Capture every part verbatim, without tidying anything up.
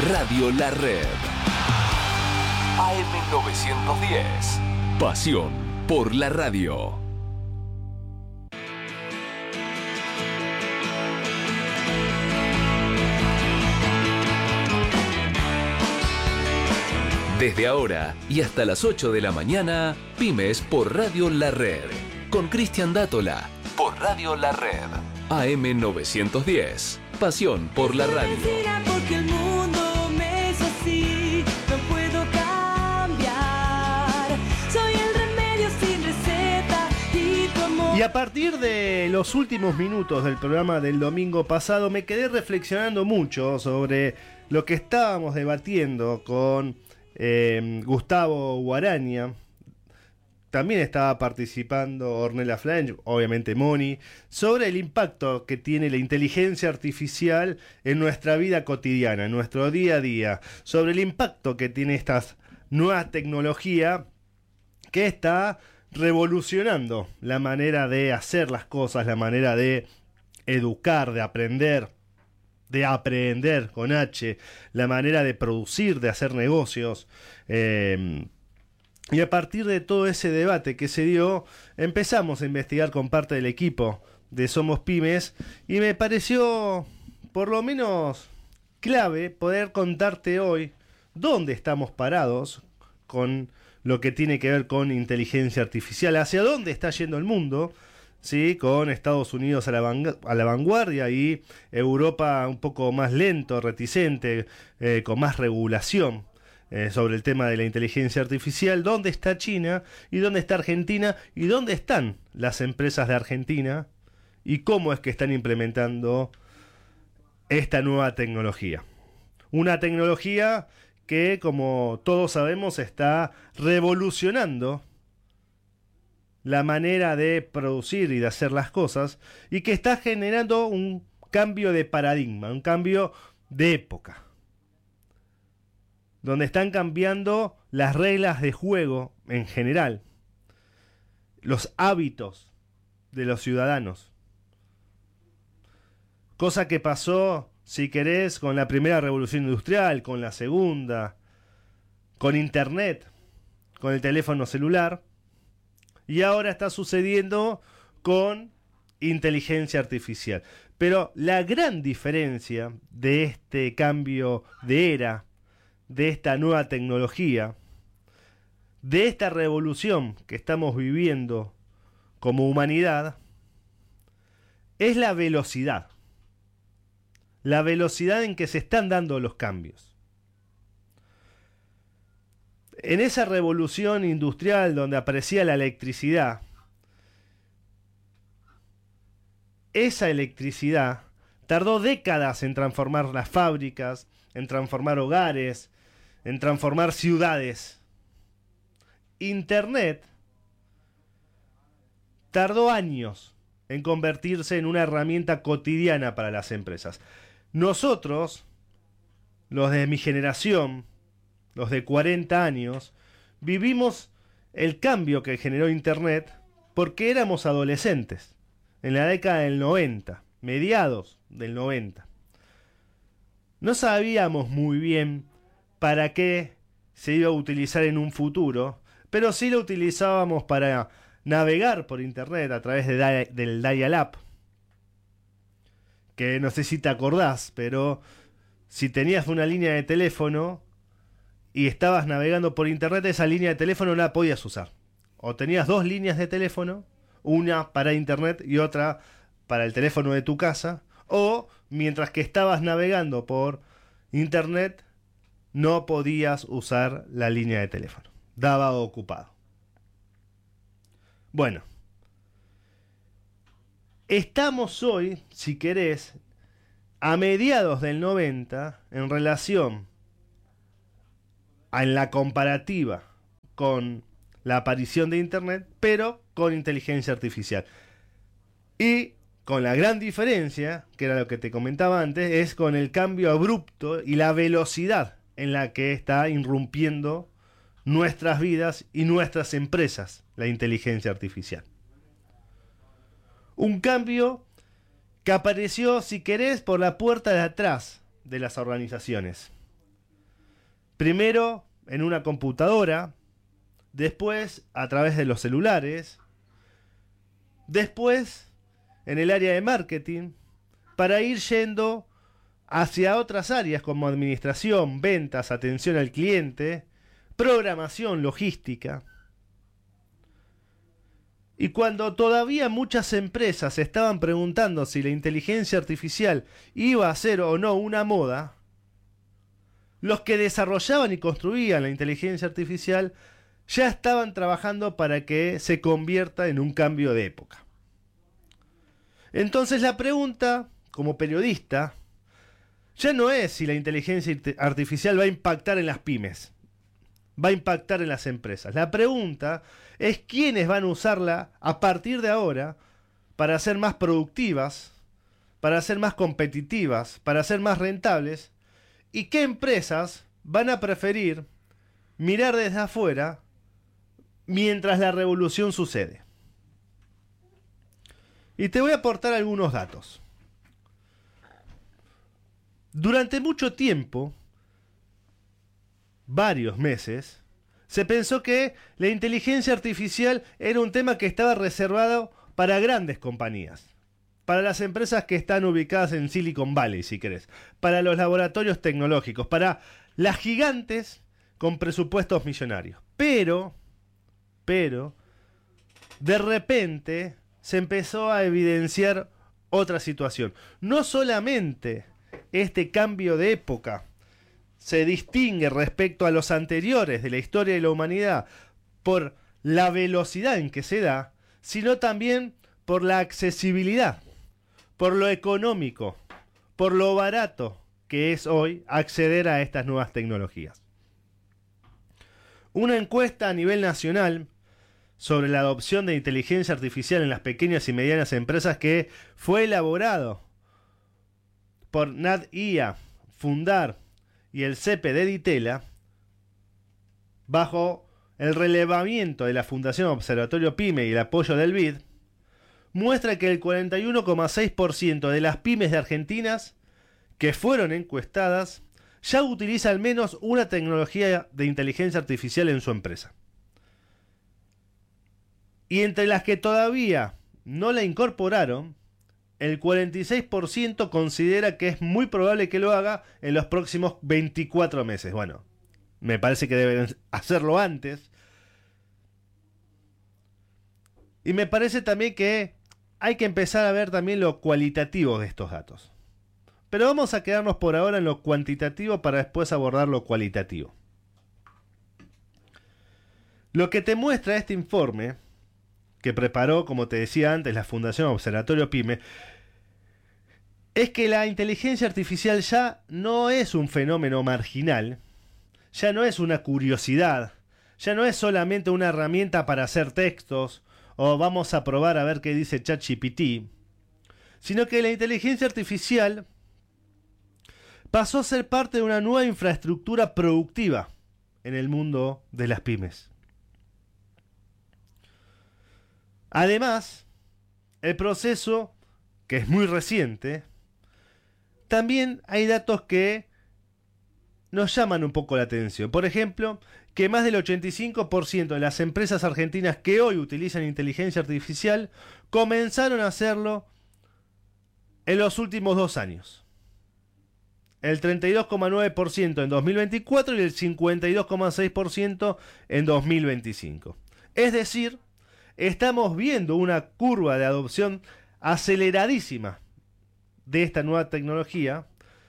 Radio La Red. A M novecientos diez. Pasión por la radio. Desde ahora y hasta las ocho de la mañana, Pymes por Radio La Red. Con Cristian Dátola. Por Radio La Red. A M novecientos diez. Pasión por la radio. Porque el mundo me es así, no puedo cambiar. Soy el remedio sin receta y tu amor. Y a partir de los últimos minutos del programa del domingo pasado, me quedé reflexionando mucho sobre lo que estábamos debatiendo con Eh, Gustavo Guaraña. También estaba participando Ornella Flange, obviamente Moni, sobre el impacto que tiene la inteligencia artificial en nuestra vida cotidiana, en nuestro día a día, sobre el impacto que tiene esta nueva tecnología que está revolucionando la manera de hacer las cosas, la manera de educar, de aprender, de aprender con H, la manera de producir, de hacer negocios. Eh, y a partir de todo ese debate que se dio, empezamos a investigar con parte del equipo de Somos Pymes y me pareció por lo menos clave poder contarte hoy dónde estamos parados con lo que tiene que ver con inteligencia artificial, hacia dónde está yendo el mundo. Sí, con Estados Unidos a la, van- a la vanguardia y Europa un poco más lento, reticente, eh, con más regulación eh, sobre el tema de la inteligencia artificial. ¿Dónde está China? ¿Y dónde está Argentina? ¿Y dónde están las empresas de Argentina? ¿Y cómo es que están implementando esta nueva tecnología? Una tecnología que, como todos sabemos, está revolucionando la manera de producir y de hacer las cosas, y que está generando un cambio de paradigma, un cambio de época, donde están cambiando las reglas de juego en general, los hábitos de los ciudadanos. Cosa que pasó, si querés, con la primera revolución industrial, con la segunda, con Internet, con el teléfono celular. Y ahora está sucediendo con inteligencia artificial. Pero la gran diferencia de este cambio de era, de esta nueva tecnología, de esta revolución que estamos viviendo como humanidad, es la velocidad. La velocidad en que se están dando los cambios. En esa revolución industrial donde aparecía la electricidad, esa electricidad tardó décadas en transformar las fábricas, en transformar hogares, en transformar ciudades. Internet tardó años en convertirse en una herramienta cotidiana para las empresas. Nosotros, los de mi generación, los de cuarenta años, vivimos el cambio que generó Internet porque éramos adolescentes, en la década del noventa, mediados del noventa. No sabíamos muy bien para qué se iba a utilizar en un futuro, pero sí lo utilizábamos para navegar por Internet a través de di- del dial-up, que no sé si te acordás, pero si tenías una línea de teléfono y estabas navegando por Internet, esa línea de teléfono no la podías usar. O tenías dos líneas de teléfono, una para Internet y otra para el teléfono de tu casa, o mientras que estabas navegando por Internet, no podías usar la línea de teléfono. Daba ocupado. Bueno, estamos hoy, si querés, a mediados del noventa, en relación en la comparativa con la aparición de Internet, pero con inteligencia artificial. Y con la gran diferencia, que era lo que te comentaba antes, es con el cambio abrupto y la velocidad en la que está irrumpiendo nuestras vidas y nuestras empresas la inteligencia artificial. Un cambio que apareció, si querés, por la puerta de atrás de las organizaciones. Primero en una computadora, después a través de los celulares, después en el área de marketing, para ir yendo hacia otras áreas como administración, ventas, atención al cliente, programación, logística. Y cuando todavía muchas empresas estaban preguntando si la inteligencia artificial iba a ser o no una moda, los que desarrollaban y construían la inteligencia artificial ya estaban trabajando para que se convierta en un cambio de época. Entonces la pregunta, como periodista, ya no es si la inteligencia artificial va a impactar en las pymes, va a impactar en las empresas. La pregunta es quiénes van a usarla a partir de ahora para ser más productivas, para ser más competitivas, para ser más rentables, y qué empresas van a preferir mirar desde afuera mientras la revolución sucede. Y te voy a aportar algunos datos. Durante mucho tiempo, varios meses, se pensó que la inteligencia artificial era un tema que estaba reservado para grandes compañías, para las empresas que están ubicadas en Silicon Valley, si querés, para los laboratorios tecnológicos, para las gigantes con presupuestos millonarios. Pero, pero, de repente se empezó a evidenciar otra situación. No solamente este cambio de época se distingue respecto a los anteriores de la historia de la humanidad por la velocidad en que se da, sino también por la accesibilidad, por lo económico, por lo barato que es hoy acceder a estas nuevas tecnologías. Una encuesta a nivel nacional sobre la adopción de inteligencia artificial en las pequeñas y medianas empresas que fue elaborado por N A D I A, Fundar y el C E P de Ditela, bajo el relevamiento de la Fundación Observatorio PYME y el apoyo del B I D, muestra que el cuarenta y uno coma seis por ciento de las pymes de Argentinas que fueron encuestadas ya utiliza al menos una tecnología de inteligencia artificial en su empresa. Y entre las que todavía no la incorporaron, el cuarenta y seis por ciento considera que es muy probable que lo haga en los próximos veinticuatro meses. Bueno, me parece que deben hacerlo antes. Y me parece también que hay que empezar a ver también lo cualitativo de estos datos. Pero vamos a quedarnos por ahora en lo cuantitativo para después abordar lo cualitativo. Lo que te muestra este informe, que preparó, como te decía antes, la Fundación Observatorio PYME, es que la inteligencia artificial ya no es un fenómeno marginal, ya no es una curiosidad, ya no es solamente una herramienta para hacer textos, o vamos a probar a ver qué dice ChatGPT, sino que la inteligencia artificial pasó a ser parte de una nueva infraestructura productiva en el mundo de las pymes. Además, el proceso, que es muy reciente, también hay datos que nos llaman un poco la atención. Por ejemplo, que más del ochenta y cinco por ciento de las empresas argentinas que hoy utilizan inteligencia artificial comenzaron a hacerlo en los últimos dos años. El treinta y dos coma nueve por ciento en dos mil veinticuatro y el cincuenta y dos coma seis por ciento en dos mil veinticinco. Es decir, estamos viendo una curva de adopción aceleradísima de esta nueva tecnología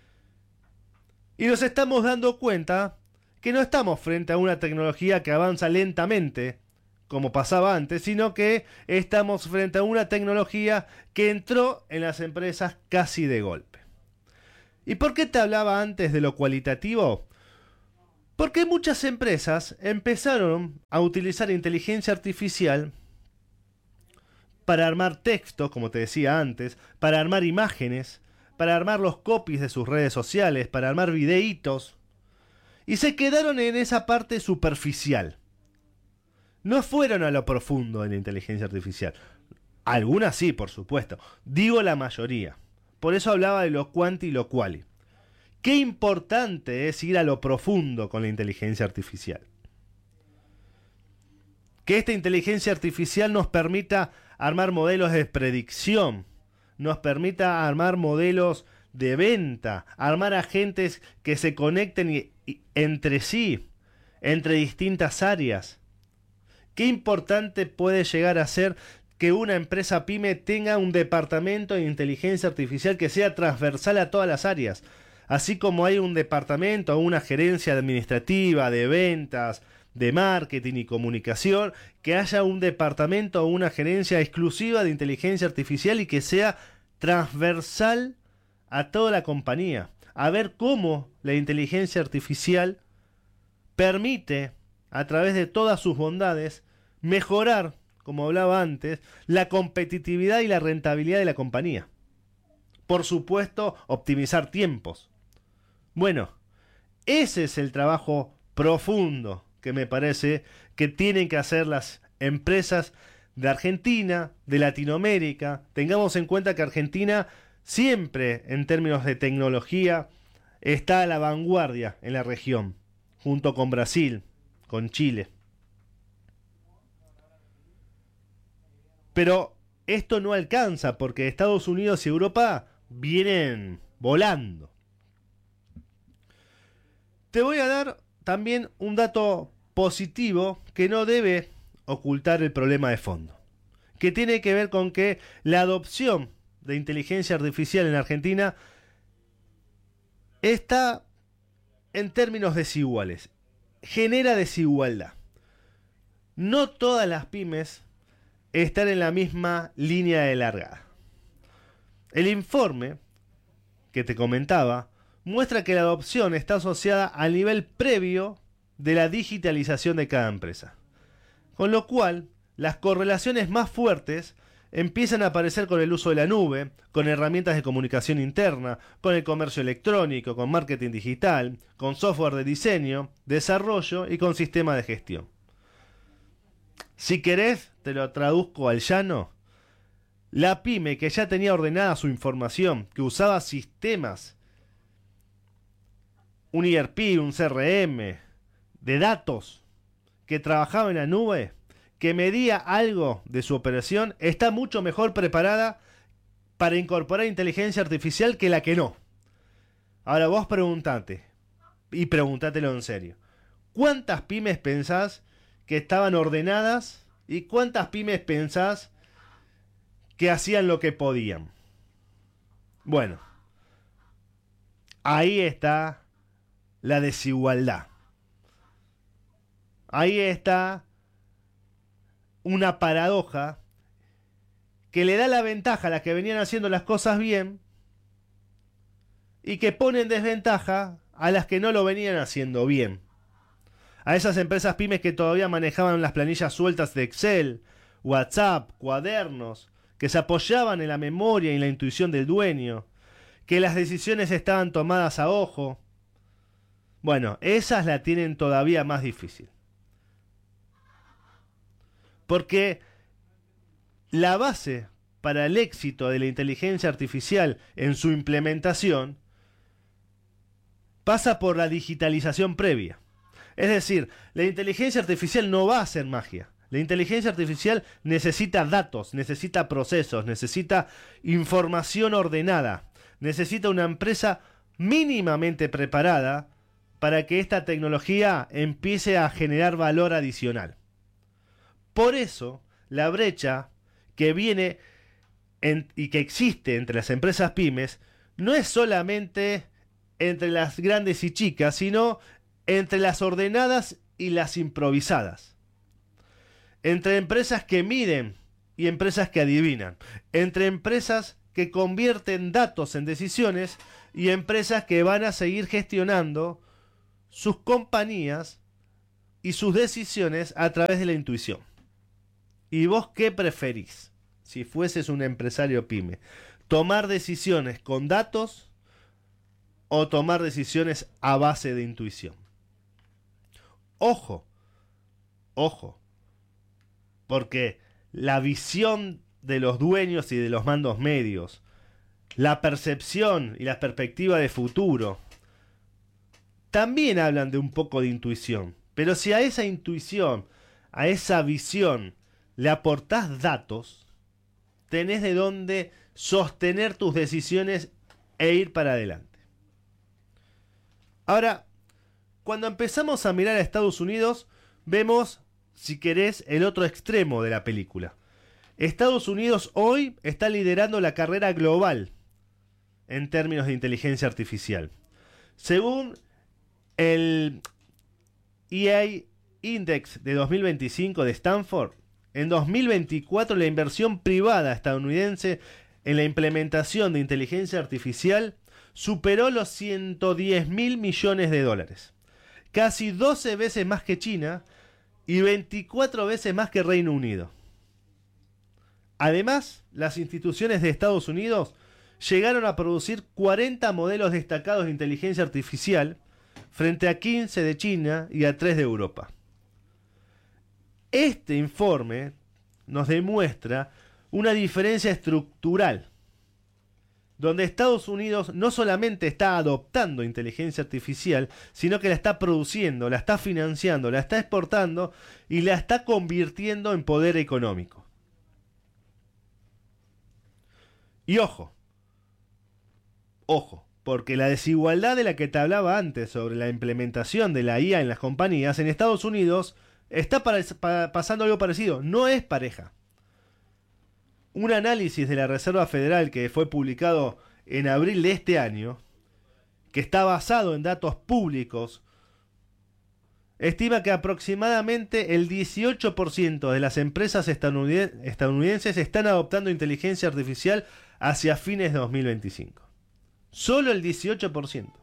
y nos estamos dando cuenta que no estamos frente a una tecnología que avanza lentamente como pasaba antes, sino que estamos frente a una tecnología que entró en las empresas casi de golpe. ¿Y por qué te hablaba antes de lo cualitativo? Porque muchas empresas empezaron a utilizar inteligencia artificial para armar texto, como te decía antes, para armar imágenes, para armar los copies de sus redes sociales, para armar videitos, y se quedaron en esa parte superficial. No fueron a lo profundo de la inteligencia artificial. Algunas sí, por supuesto. Digo la mayoría. Por eso hablaba de lo cuanti y lo quali. Qué importante es ir a lo profundo con la inteligencia artificial. Que esta inteligencia artificial nos permita armar modelos de predicción, nos permita armar modelos de venta, armar agentes que se conecten y, y, entre sí, entre distintas áreas. Qué importante puede llegar a ser que una empresa pyme tenga un departamento de inteligencia artificial que sea transversal a todas las áreas. Así como hay un departamento o una gerencia administrativa de ventas, de marketing y comunicación, que haya un departamento o una gerencia exclusiva de inteligencia artificial y que sea transversal a toda la compañía. A ver cómo la inteligencia artificial permite, a través de todas sus bondades, mejorar, como hablaba antes, la competitividad y la rentabilidad de la compañía. Por supuesto, optimizar tiempos. Bueno, ese es el trabajo profundo que me parece que tienen que hacer las empresas de Argentina, de Latinoamérica. Tengamos en cuenta que Argentina siempre, en términos de tecnología, está a la vanguardia en la región, junto con Brasil, con Chile. Pero esto no alcanza porque Estados Unidos y Europa vienen volando. Te voy a dar también un dato positivo que no debe ocultar el problema de fondo, que tiene que ver con que la adopción de inteligencia artificial en Argentina está en términos desiguales, genera desigualdad. No todas las pymes están en la misma línea de largada. El informe que te comentaba muestra que la adopción está asociada al nivel previo de la digitalización de cada empresa. Con lo cual, las correlaciones más fuertes empiezan a aparecer con el uso de la nube, con herramientas de comunicación interna, con el comercio electrónico, con marketing digital, con software de diseño, desarrollo y con sistema de gestión. Si querés, te lo traduzco al llano. La pyme que ya tenía ordenada su información, que usaba sistemas, un E R P, un C R M, de datos, que trabajaba en la nube, que medía algo de su operación, está mucho mejor preparada para incorporar inteligencia artificial que la que no. Ahora vos preguntate, y pregúntatelo en serio, ¿cuántas pymes pensás que estaban ordenadas y cuántas pymes pensás que hacían lo que podían? Bueno, ahí está la desigualdad. Ahí está una paradoja que le da la ventaja a las que venían haciendo las cosas bien y que pone en desventaja a las que no lo venían haciendo bien. A esas empresas pymes que todavía manejaban las planillas sueltas de Excel, WhatsApp, cuadernos, que se apoyaban en la memoria y la intuición del dueño, que las decisiones estaban tomadas a ojo. Bueno, esas la tienen todavía más difícil. Porque la base para el éxito de la inteligencia artificial en su implementación pasa por la digitalización previa. Es decir, la inteligencia artificial no va a hacer magia. La inteligencia artificial necesita datos, necesita procesos, necesita información ordenada, necesita una empresa mínimamente preparada para que esta tecnología empiece a generar valor adicional. Por eso, la brecha que viene en, y que existe entre las empresas pymes no es solamente entre las grandes y chicas, sino entre las ordenadas y las improvisadas. Entre empresas que miden y empresas que adivinan. Entre empresas que convierten datos en decisiones y empresas que van a seguir gestionando sus compañías y sus decisiones a través de la intuición. ¿Y vos qué preferís? Si fueses un empresario pyme, ¿tomar decisiones con datos o tomar decisiones a base de intuición? Ojo, ojo, porque la visión de los dueños y de los mandos medios, la percepción y la perspectiva de futuro, también hablan de un poco de intuición. Pero si a esa intuición, a esa visión, le aportás datos, tenés de dónde sostener tus decisiones e ir para adelante. Ahora, cuando empezamos a mirar a Estados Unidos, vemos, si querés, el otro extremo de la película. Estados Unidos hoy está liderando la carrera global en términos de inteligencia artificial. Según el E A Index de dos mil veinticinco de Stanford, en dos mil veinticuatro la inversión privada estadounidense en la implementación de inteligencia artificial superó los ciento diez mil millones de dólares. Casi doce veces más que China y veinticuatro veces más que Reino Unido. Además, las instituciones de Estados Unidos llegaron a producir cuarenta modelos destacados de inteligencia artificial frente a quince de China y a tres de Europa. Este informe nos demuestra una diferencia estructural, donde Estados Unidos no solamente está adoptando inteligencia artificial, sino que la está produciendo, la está financiando, la está exportando y la está convirtiendo en poder económico. Y ojo, ojo, porque la desigualdad de la que te hablaba antes sobre la implementación de la I A en las compañías, en Estados Unidos está para, pa, pasando algo parecido, no es pareja. Un análisis de la Reserva Federal que fue publicado en abril de este año, que está basado en datos públicos, estima que aproximadamente el dieciocho por ciento de las empresas estadounidenses están adoptando inteligencia artificial hacia fines de dos mil veinticinco. Solo el dieciocho por ciento.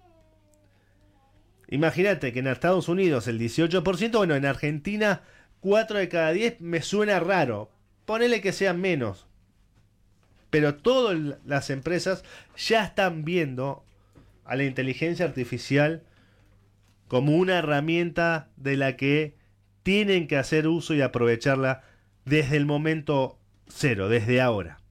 Imagínate que en Estados Unidos el dieciocho por ciento, bueno, en Argentina cuatro de cada diez me suena raro. Ponele que sean menos. Pero todas las empresas ya están viendo a la inteligencia artificial como una herramienta de la que tienen que hacer uso y aprovecharla desde el momento cero, desde ahora.